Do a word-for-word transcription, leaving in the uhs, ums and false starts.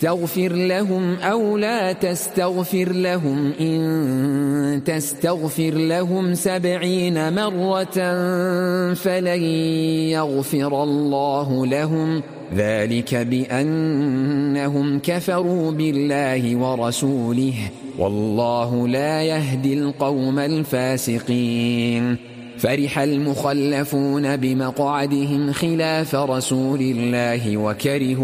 تغفر لهم أو لا تستغفر لهم إن تستغفر لهم سبعين مرة فلن يغفر الله لهم ذلك بأنهم كفروا بالله ورسوله والله لا يهدي القوم الفاسقين. فرح المخلفون بمقعدهم خلاف رسول الله وكرهوا